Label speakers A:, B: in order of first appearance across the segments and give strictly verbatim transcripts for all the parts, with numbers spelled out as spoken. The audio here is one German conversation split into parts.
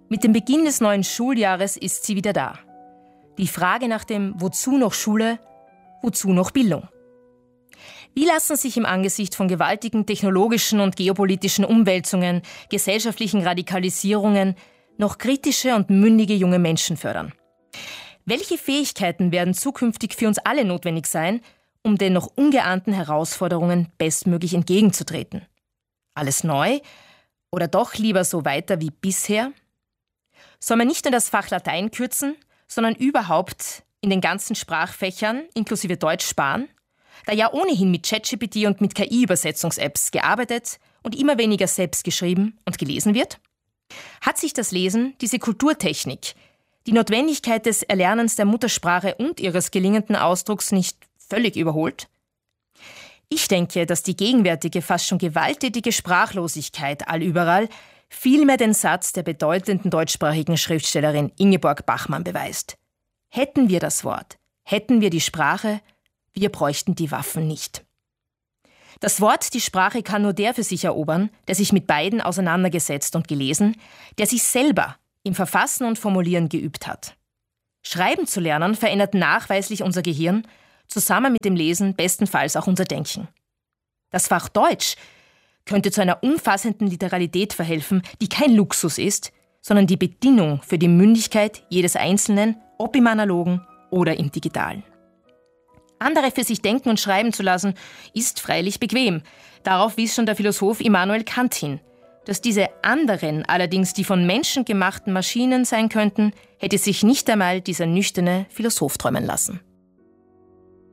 A: Mit dem Beginn des neuen Schuljahres ist sie wieder da. Die Frage nach dem Wozu noch Schule, wozu noch Bildung? Wie lassen sich im Angesicht von gewaltigen technologischen und geopolitischen Umwälzungen, gesellschaftlichen Radikalisierungen noch kritische und mündige junge Menschen fördern? Welche Fähigkeiten werden zukünftig für uns alle notwendig sein, um den noch ungeahnten Herausforderungen bestmöglich entgegenzutreten? Alles neu oder doch lieber so weiter wie bisher? Soll man nicht nur das Fach Latein kürzen, sondern überhaupt in den ganzen Sprachfächern inklusive Deutsch sparen? Da ja ohnehin mit ChatGPT und mit K I-Übersetzungs-Apps gearbeitet und immer weniger selbst geschrieben und gelesen wird? Hat sich das Lesen, diese Kulturtechnik, die Notwendigkeit des Erlernens der Muttersprache und ihres gelingenden Ausdrucks nicht völlig überholt? Ich denke, dass die gegenwärtige, fast schon gewalttätige Sprachlosigkeit allüberall vielmehr den Satz der bedeutenden deutschsprachigen Schriftstellerin Ingeborg Bachmann beweist. Hätten wir das Wort, hätten wir die Sprache, wir bräuchten die Waffen nicht. Das Wort, die Sprache kann nur der für sich erobern, der sich mit beiden auseinandergesetzt und gelesen, der sich selber im Verfassen und Formulieren geübt hat. Schreiben zu lernen verändert nachweislich unser Gehirn, zusammen mit dem Lesen bestenfalls auch unser Denken. Das Fach Deutsch könnte zu einer umfassenden Literalität verhelfen, die kein Luxus ist, sondern die Bedingung für die Mündigkeit jedes Einzelnen, ob im Analogen oder im Digitalen. Andere für sich denken und schreiben zu lassen, ist freilich bequem. Darauf wies schon der Philosoph Immanuel Kant hin. Dass diese anderen allerdings die von Menschen gemachten Maschinen sein könnten, hätte sich nicht einmal dieser nüchterne Philosoph träumen lassen.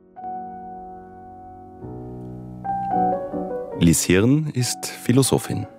B: Lies Hirn ist Philosophin.